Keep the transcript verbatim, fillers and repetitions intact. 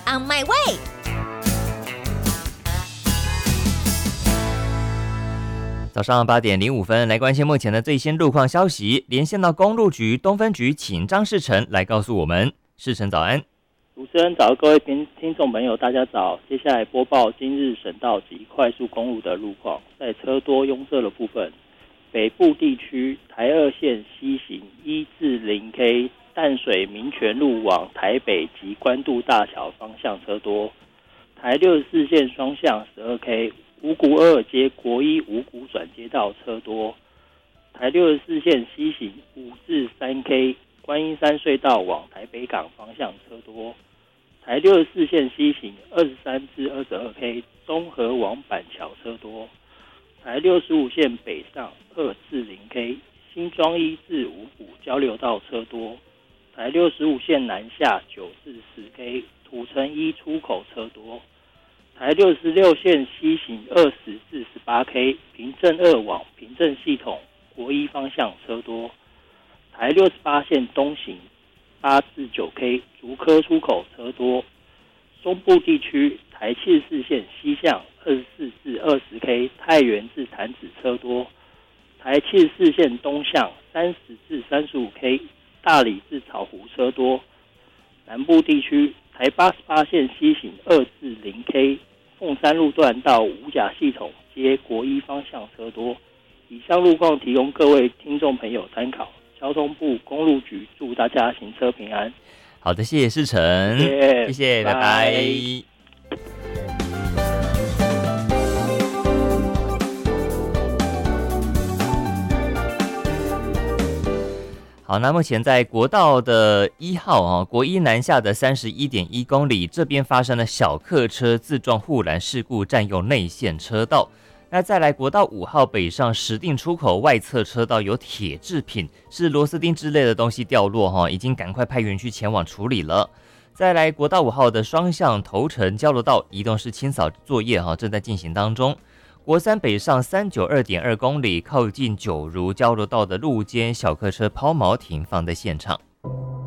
on my way。 早上八点零五分，来关心目前的最新路况消息。连线到公路局东分局，请张世成来告诉我们。世成早安。 主持人早，各位听听众朋友，大家早。接下来播报今日省道及快速公路的路况。在车多拥塞的部分，北部地区台二线西行一至零 K 淡水民权路往台北及关渡大桥方向车多，台六十四线双向十二 K 五股二尔街国一五股转接道车多，台六十四线西行五至三 K 观音山隧道往台北港方向车多，台六十四线西行二十三至二十二 K 中和往板桥车多，台六十五线北上二至零 K 新庄一至五股交流道车多，台六十五线南下九至十 K 土城一出口车多，台六十六线西行二十至十八 K 平镇二往平镇系统国一方向车多，台六十八线东行八至九 K 竹科出口车多，中部地区台七十四线西向二十四至二十 K 太原至潭子车多，台七十四线东向三十至三十五 K 大理至草湖车多，南部地区台八十八线西行二至零 K 凤山路段到五甲系统接国一方向车多。以上路况提供各位听众朋友参考。交通部公路局祝大家行车平安。 好的，谢谢世成， 谢谢， 谢谢，拜拜。拜好，那目前在国道的一号啊，国一南下的三十一点一公里，这边发生了小客车自撞护栏事故，占用内线车道。那再来国道五号北上石碇出口外侧车道有铁制品，是螺丝钉之类的东西掉落哈，已经赶快派员去前往处理了。再来国道五号的双向头城交流道移动式清扫作业哈，正在进行当中。国三北上三九二点二公里，靠近九如交流道的路肩小客车抛锚停放在现场。